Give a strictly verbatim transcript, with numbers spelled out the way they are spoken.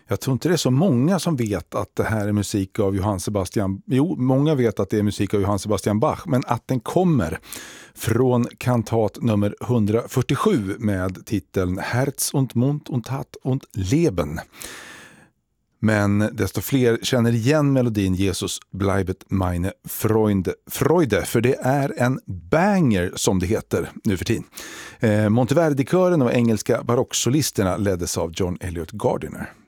Jag tror inte det är så många som vet att det här är musik av Johann Sebastian. Jo, många vet att det är musik av Johann Sebastian Bach, men att den kommer från kantat nummer hundrafyrtiosju med titeln Herz und Mund und Tat und Leben. Men desto fler känner igen melodin Jesus bleibet meine Freunde, Freude, för det är en banger som det heter nu för tiden. Eh, Monteverdi-kören och engelska barocksolisterna leddes av John Elliott Gardiner.